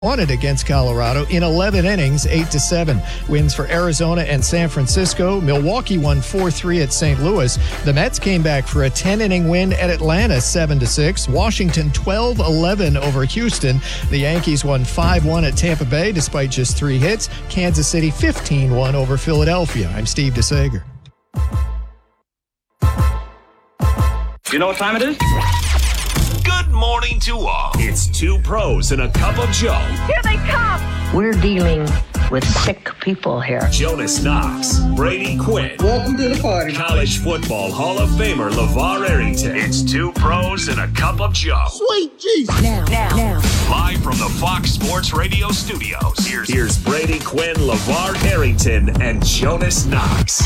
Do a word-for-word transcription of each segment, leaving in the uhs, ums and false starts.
Won it against Colorado in eleven innings, eight to seven. Wins for Arizona and San Francisco. Milwaukee won four three at Saint Louis. The Mets came back for a ten-inning win at Atlanta, seven to six. Washington twelve eleven over Houston. The Yankees won five one at Tampa Bay despite just three hits. Kansas City fifteen one over Philadelphia. I'm Steve DeSager. You know what time it is? Good morning to all. It's two pros and a cup of Joe. Here they come. We're dealing with sick people here. Jonas Knox, Brady Quinn. Welcome to the party. College football Hall of Famer LeVar Arrington. It's two pros and a cup of Joe. Sweet Jesus. Now, now, now. Live from the Fox Sports Radio studios. Here's, here's Brady Quinn, LeVar Arrington, and Jonas Knox.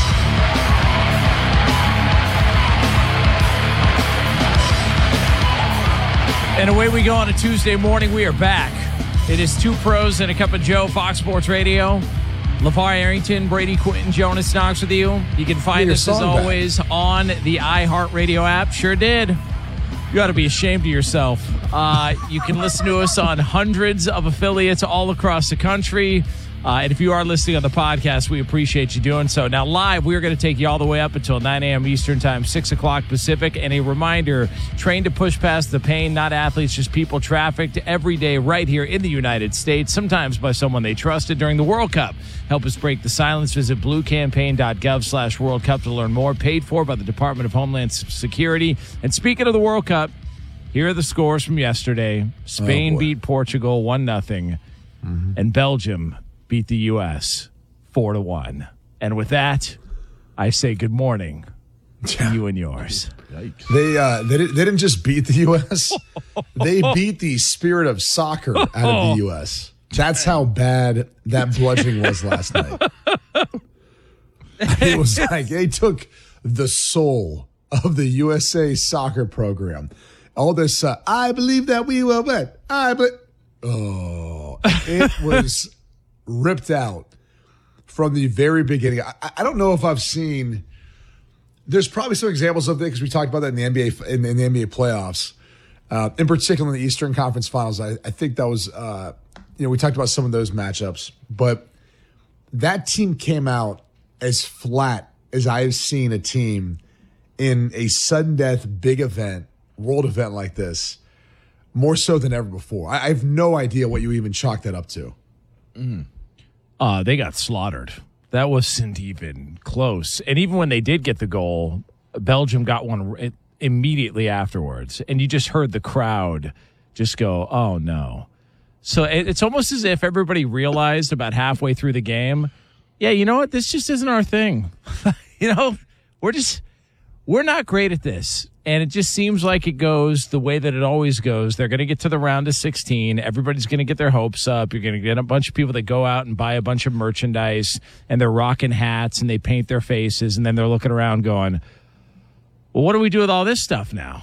And away we go on a Tuesday morning. We are back. It is two pros and a cup of Joe, Fox Sports Radio. LeVar Arrington, Brady Quinn, Jonas Knox with you. You can find us, as always, back. on the iHeartRadio app. Sure did. You ought to be ashamed of yourself. Uh, you can listen to us on hundreds of affiliates all across the country. Uh, and if you are listening on the podcast, we appreciate you doing so. Now, live, we are going to take you all the way up until nine a.m. Eastern Time, six o'clock Pacific. And a reminder, trained to push past the pain, not athletes, just people trafficked every day right here in the United States, sometimes by someone they trusted during the World Cup. Help us break the silence. Visit bluecampaign.gov slash World Cup to learn more. Paid for by the Department of Homeland Security. And speaking of the World Cup, here are the scores from yesterday. Spain oh beat Portugal one nothing, mm-hmm. and Belgium beat the U S four to one. And with that, I say good morning to you and yours. Yikes. They uh, they, did, they didn't just beat the U S They beat the spirit of soccer out of the U S That's how bad that bludgeoning was last night. It was like they took the soul of the U S A soccer program. All this, uh, I believe that we will win. I believe. Oh, it was ripped out from the very beginning. I, I don't know if I've seen. There's probably some examples of it because we talked about that in the N B A in, in the N B A playoffs, uh, in particular in the Eastern Conference Finals. I, I think that was, uh, you know, we talked about some of those matchups, but that team came out as flat as I have seen a team in a sudden death big event, world event like this, more so than ever before. I, I have no idea what you even chalk that up to. Mm. Uh, they got slaughtered. That wasn't even close. And even when they did get the goal, Belgium got one immediately afterwards. And you just heard the crowd just go, oh, no. So it's almost as if everybody realized about halfway through the game, yeah, you know what? This just isn't our thing. you know, we're just, we're not great at this. And it just seems like it goes the way that it always goes. They're going to get to the round of sixteen. Everybody's going to get their hopes up. You're going to get a bunch of people that go out and buy a bunch of merchandise, and they're rocking hats, and they paint their faces, and then they're looking around going, well, what do we do with all this stuff now?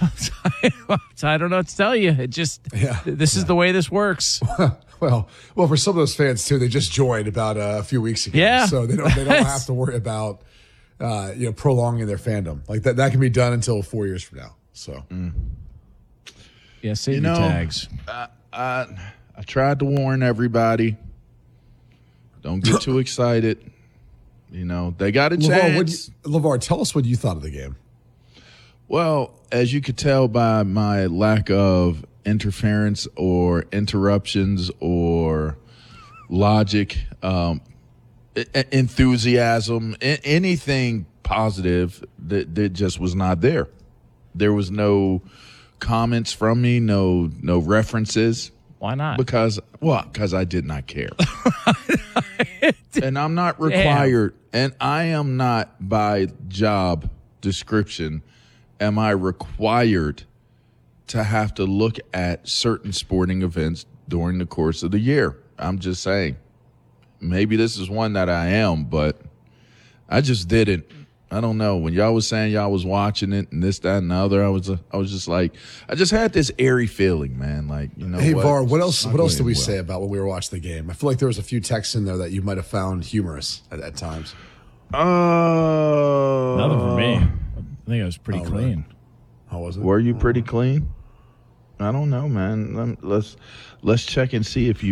so I don't know what to tell you. It just, yeah, this yeah. is the way this works. well, well, for some of those fans, too, they just joined about uh, a few weeks ago. Yeah. So they don't, they don't have to worry about Uh, you know, prolonging their fandom. Like that, that can be done until four years from now. So, mm. yeah, save you your know, tags. I, I, I tried to warn everybody. Don't get too excited. You know, they got a LeVar, chance. You, LeVar, tell us what you thought of the game. Well, as you could tell by my lack of interference or interruptions or logic, um, enthusiasm, anything positive that, that just was not there. There was no comments from me, no no references. Why not? Because, well, because I did not care. And I'm not required, Damn. and I am not by job description, am I required to have to look at certain sporting events during the course of the year. I'm just saying. Maybe this is one that I am, but I just didn't. I don't know. When y'all was saying y'all was watching it and this, that, and the other, I was, uh, I was just like, I just had this airy feeling, man. Like, you know, hey, what? Var, what else? What else did we well. say about when we were watching the game? I feel like there was a few texts in there that you might have found humorous at, at times. Uh, Nothing for me. I think it was pretty oh, clean. Really? How was it? Were you pretty clean? I don't know, man. Lem- Let's let's check and see if you